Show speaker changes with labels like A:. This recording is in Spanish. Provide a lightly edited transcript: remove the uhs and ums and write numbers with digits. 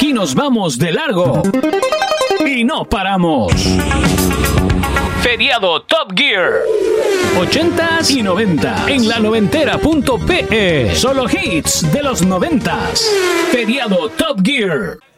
A: aquí nos vamos de largo y no paramos. Feriado Top Gear 80s y 90 en la noventera.pe. Solo hits de los 90s. Feriado Top Gear.